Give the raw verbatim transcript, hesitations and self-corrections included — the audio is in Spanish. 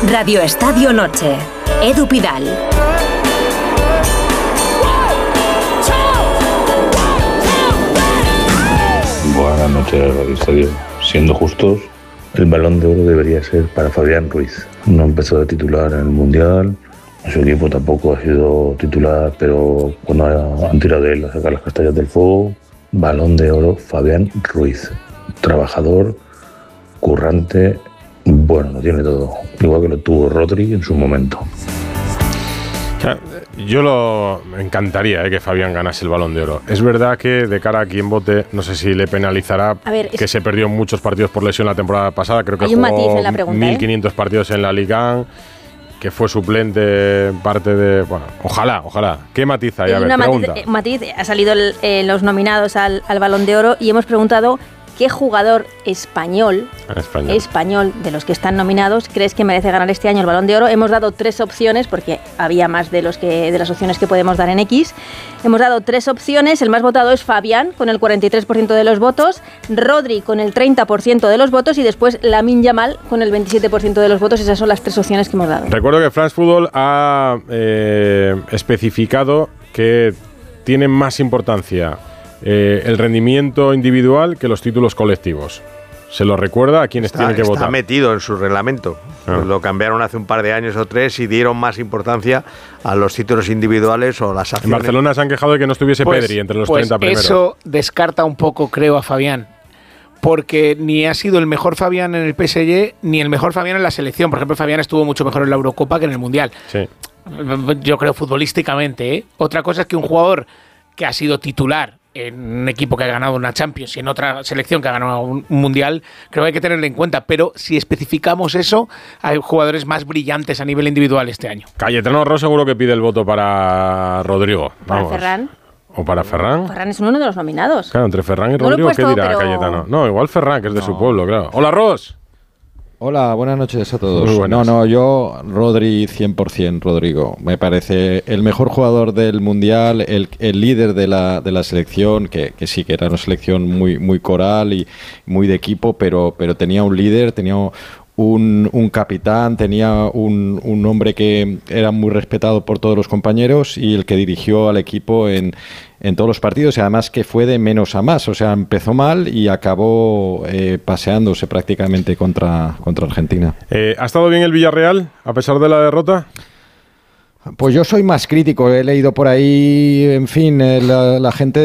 Radio Estadio Noche. Edu Pidal. Buenas noches, Radio Estadio. Siendo justos, el Balón de Oro debería ser para Fabián Ruiz. No empezó de titular en el Mundial, su equipo tampoco ha sido titular, pero cuando han tirado de él a sacar las castañas del fuego, Balón de Oro Fabián Ruiz. Trabajador, currante, bueno, lo tiene todo. Igual que lo tuvo Rodri en su momento. Yo lo me encantaría eh, que Fabián ganase el Balón de Oro. Es verdad que de cara a quien vote, no sé si le penalizará ver, que es... se perdió muchos partidos por lesión la temporada pasada. Creo que Hay un jugó matiz en la pregunta, mil quinientos ¿eh? partidos en la Liga, que fue suplente parte de... Bueno, ojalá, ojalá. ¿Qué matiz hay? A ver, pregunta. Matiz, matiz, ha salido el, eh, los nominados al, al Balón de Oro y hemos preguntado ¿qué jugador español, español español de los que están nominados crees que merece ganar este año el Balón de Oro? Hemos dado tres opciones, porque había más de, los que, de las opciones que podemos dar en X. Hemos dado tres opciones. El más votado es Fabián, con el cuarenta y tres por ciento de los votos, Rodri con el treinta por ciento de los votos y después Lamine Yamal con el veintisiete por ciento de los votos. Esas son las tres opciones que hemos dado. Recuerdo que France Football ha eh, especificado que tiene más importancia Eh, el rendimiento individual que los títulos colectivos. Se lo recuerda a quienes está, tienen que está votar. Está metido en su reglamento. Ah. Lo cambiaron hace un par de años o tres y dieron más importancia a los títulos individuales o las acciones. En Barcelona se han quejado de que no estuviese pues, Pedri entre los pues treinta primeros. Eso descarta un poco, creo, a Fabián. Porque ni ha sido el mejor Fabián en el P S G ni el mejor Fabián en la selección. Por ejemplo, Fabián estuvo mucho mejor en la Eurocopa que en el Mundial. Sí. Yo creo futbolísticamente, ¿eh? Otra cosa es que un jugador que ha sido titular en un equipo que ha ganado una Champions y en otra selección que ha ganado un Mundial, creo que hay que tenerlo en cuenta. Pero si especificamos eso, hay jugadores más brillantes a nivel individual este año. Cayetano Ross seguro que pide el voto para Rodrigo. Para Vamos. Ferran. ¿O para Ferran? Ferran es uno de los nominados. Claro, entre Ferran y no Rodrigo, puesto, ¿qué dirá pero... Cayetano? No, igual Ferran, que es de no. su pueblo, claro. ¡Hola, Ross! Hola, buenas noches a todos. Muy buenas. No, no, yo Rodri cien por ciento, Rodrigo. Me parece el mejor jugador del Mundial, el, el líder de la, de la selección, que, que sí, que era una selección muy, muy coral y muy de equipo, pero, pero tenía un líder, tenía un, un capitán, tenía un, un hombre que era muy respetado por todos los compañeros y el que dirigió al equipo en, en todos los partidos, y además que fue de menos a más. O sea, empezó mal y acabó eh, paseándose prácticamente contra, contra Argentina. Eh, ¿Ha estado bien el Villarreal a pesar de la derrota? Pues yo soy más crítico. He leído por ahí, en fin, eh, la, la gente